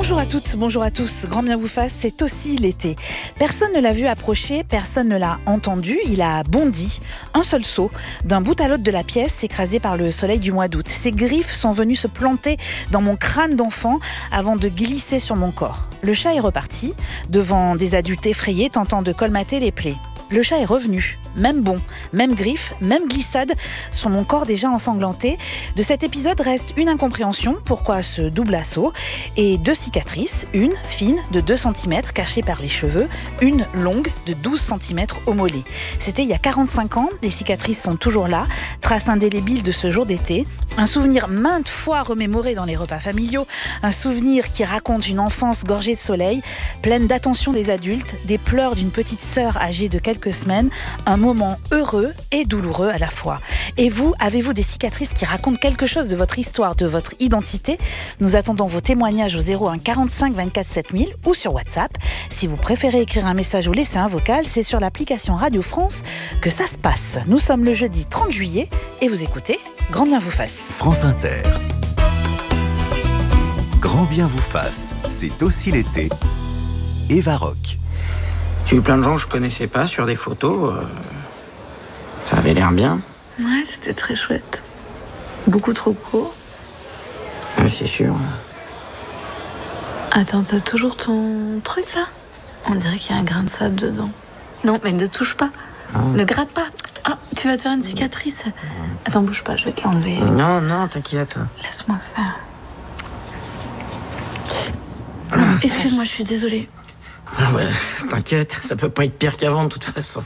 Bonjour à toutes, bonjour à tous. Grand bien vous fasse, c'est aussi l'été. Personne ne l'a vu approcher, personne ne l'a entendu. Il a bondi, un seul saut, d'un bout à l'autre de la pièce, écrasé par le soleil du mois d'août. Ses griffes sont venues se planter dans mon crâne d'enfant avant de glisser sur mon corps. Le chat est reparti, devant des adultes effrayés tentant de colmater les plaies. Le chat est revenu, même bond, même griffe, même glissade sur mon corps déjà ensanglanté. De cet épisode reste une incompréhension, pourquoi ce double assaut, et 2 cicatrices, une fine de 2 cm cachée par les cheveux, une longue de 12 cm au mollet. C'était il y a 45 ans, les cicatrices sont toujours là, trace indélébile de ce jour d'été, un souvenir maintes fois remémoré dans les repas familiaux, un souvenir qui raconte une enfance gorgée de soleil, pleine d'attention des adultes, des pleurs d'une petite sœur âgée de quelques semaines, un moment heureux et douloureux à la fois. Et vous, avez-vous des cicatrices qui racontent quelque chose de votre histoire, de votre identité ? Nous attendons vos témoignages au 01 45 24 7000 ou sur WhatsApp. Si vous préférez écrire un message ou laisser un vocal, c'est sur l'application Radio France que ça se passe. Nous sommes le jeudi 30 juillet et vous écoutez Grand bien vous fasse. France Inter. Grand bien vous fasse, c'est aussi l'été. Eva Rock. J'ai eu plein de gens que je connaissais pas sur des photos. Ça avait l'air bien. Ouais, c'était très chouette. Beaucoup trop court. C'est sûr. Attends, t'as toujours ton truc là ? On dirait qu'il y a un grain de sable dedans. Non, mais ne touche pas. Ne gratte pas. Ah, tu vas te faire une cicatrice. Attends, bouge pas, je vais te l'enlever. Non, t'inquiète. Laisse-moi faire. Excuse-moi, je suis désolée. Ouais, t'inquiète, ça peut pas être pire qu'avant de toute façon.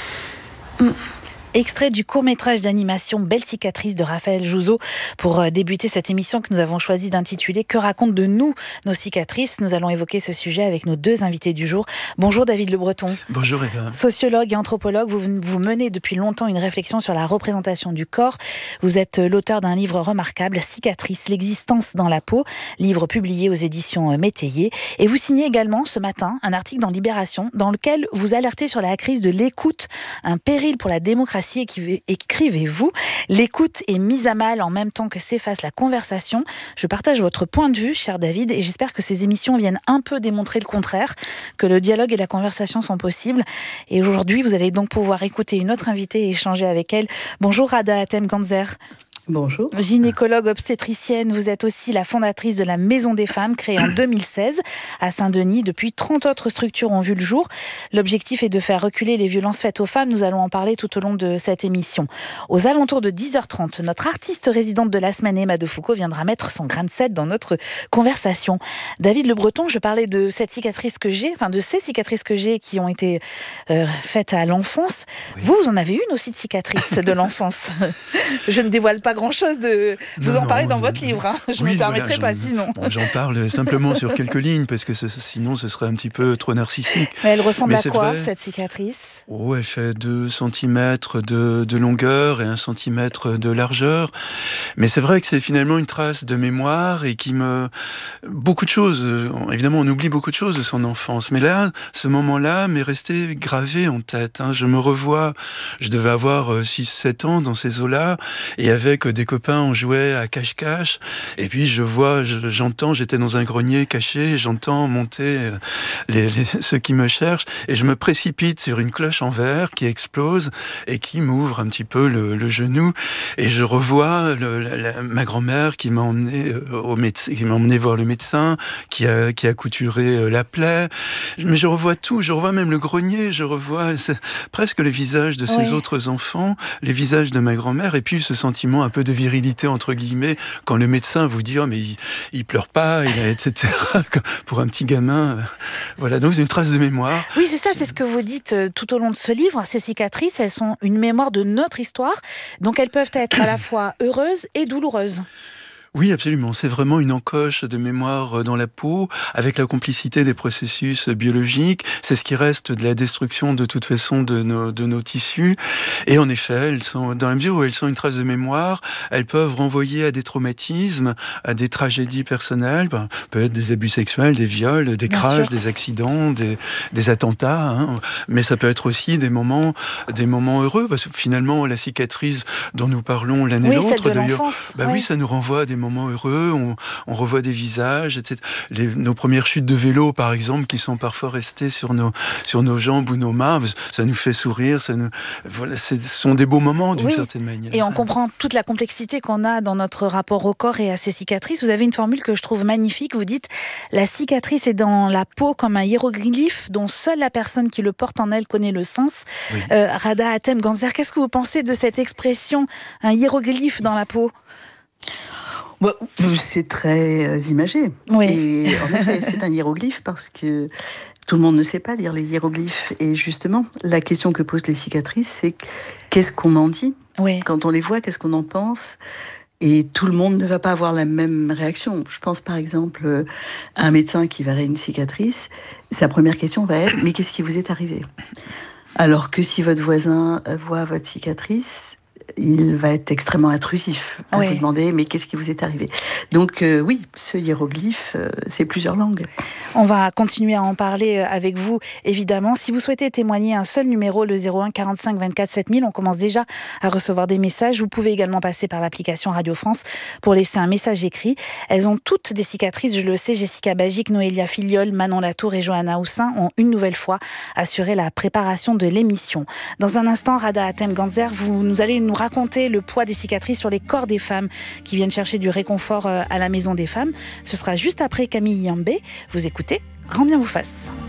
Extrait du court-métrage d'animation Belle cicatrice de Raphaël Jouzeau pour débuter cette émission que nous avons choisi d'intituler « Que racontent de nous nos cicatrices ?» Nous allons évoquer ce sujet avec nos 2 invités du jour. Bonjour David Le Breton. Bonjour Eva. Sociologue et anthropologue, vous menez depuis longtemps une réflexion sur la représentation du corps. Vous êtes l'auteur d'un livre remarquable, Cicatrices, l'existence dans la peau, livre publié aux éditions Métayer. Et vous signez également ce matin un article dans Libération dans lequel vous alertez sur la crise de l'écoute, un péril pour la démocratie. Écrivez-vous, l'écoute est mise à mal en même temps que s'efface la conversation. Je partage votre point de vue, cher David, et j'espère que ces émissions viennent un peu démontrer le contraire, que le dialogue et la conversation sont possibles. Et aujourd'hui, vous allez donc pouvoir écouter une autre invitée et échanger avec elle. Bonjour Rada Hatem-Ganzer. Bonjour. Gynécologue obstétricienne, vous êtes aussi la fondatrice de la Maison des Femmes, créée en 2016 à Saint-Denis. Depuis, 30 autres structures ont vu le jour. L'objectif est de faire reculer les violences faites aux femmes. Nous allons en parler tout au long de cette émission. Aux alentours de 10h30, notre artiste résidente de la semaine, Emma de Foucault, viendra mettre son grain de sel dans notre conversation. David Le Breton, je parlais de cette cicatrice que j'ai, de ces cicatrices que j'ai qui ont été faites à l'enfance. Oui. Vous en avez une aussi de cicatrice de l'enfance. Je ne dévoile pas grand-chose de... Vous en parlez dans votre livre, hein. Je ne me permettrai pas sinon. Bon, j'en parle simplement sur quelques lignes, parce que sinon ce serait un petit peu trop narcissique. Mais elle ressemble à quoi, vrai, cette cicatrice ? Elle fait 2 cm de longueur et 1 cm de largeur. Mais c'est vrai que c'est finalement une trace de mémoire et qui me... Beaucoup de choses, évidemment on oublie beaucoup de choses de son enfance, mais là, ce moment-là m'est resté gravé en tête. Je me revois, je devais avoir 6-7 ans dans ces eaux-là, et avec des copains, on jouait à cache-cache, et puis j'entends, j'étais dans un grenier caché, et j'entends monter ceux qui me cherchent, et je me précipite sur une cloche en verre qui explose, et qui m'ouvre un petit peu le genou, et je revois ma grand-mère qui m'a emmené qui m'a emmené voir le médecin, qui a couturé la plaie, mais je revois tout, je revois même le grenier, je revois presque les visages de ces autres enfants, les visages de ma grand-mère, et puis ce sentiment un peu de virilité entre guillemets quand le médecin vous dit mais il pleure pas, etc. Pour un petit gamin, voilà, donc c'est une trace de mémoire. Oui, c'est ça, c'est ce que vous dites tout au long de ce livre. Ces cicatrices, elles sont une mémoire de notre histoire, donc elles peuvent être à la fois heureuses et douloureuses. Oui, absolument. C'est vraiment une encoche de mémoire dans la peau, avec la complicité des processus biologiques. C'est ce qui reste de la destruction, de toute façon, de nos tissus. Et en effet, elles sont, dans la mesure où elles sont une trace de mémoire, elles peuvent renvoyer à des traumatismes, à des tragédies personnelles, peut-être des abus sexuels, des viols, des crashs, des accidents, des attentats, mais ça peut être aussi des moments heureux, parce que finalement, la cicatrice dont nous parlons l'un et l'autre, d'ailleurs, oui, ça nous renvoie à des moments heureux, on revoit des visages, etc. Nos premières chutes de vélo, par exemple, qui sont parfois restées sur nos jambes ou nos mains, ça nous fait sourire, voilà, ce sont des beaux moments d'une certaine manière. Et on comprend toute la complexité qu'on a dans notre rapport au corps et à ses cicatrices. Vous avez une formule que je trouve magnifique, vous dites « La cicatrice est dans la peau comme un hiéroglyphe dont seule la personne qui le porte en elle connaît le sens ». Radha Hatem-Ganzer, qu'est-ce que vous pensez de cette expression, un hiéroglyphe dans la peau ? C'est très imagé. Oui. Et en effet, c'est un hiéroglyphe parce que tout le monde ne sait pas lire les hiéroglyphes. Et justement, la question que posent les cicatrices, c'est qu'est-ce qu'on en dit ? Quand on les voit, qu'est-ce qu'on en pense ? Et tout le monde ne va pas avoir la même réaction. Je pense par exemple à un médecin qui verrait une cicatrice. Sa première question va être « Mais qu'est-ce qui vous est arrivé ?» Alors que si votre voisin voit votre cicatrice, il va être extrêmement intrusif à vous demander « Mais qu'est-ce qui vous est arrivé ?» Donc oui, ce hiéroglyphe, c'est plusieurs langues. On va continuer à en parler avec vous, évidemment. Si vous souhaitez témoigner, un seul numéro, le 01 45 24 7000. On commence déjà à recevoir des messages. Vous pouvez également passer par l'application Radio France pour laisser un message écrit. Elles ont toutes des cicatrices, je le sais. Jessica Bagic, Noélia Filiol, Manon Latour et Johanna Houssin ont une nouvelle fois assuré la préparation de l'émission. Dans un instant, Radha Hatem-Ganzer, vous allez nous raconter le poids des cicatrices sur les corps des femmes qui viennent chercher du réconfort à la Maison des Femmes. Ce sera juste après Camille Yambé. Vous écoutez Grand bien vous fasse.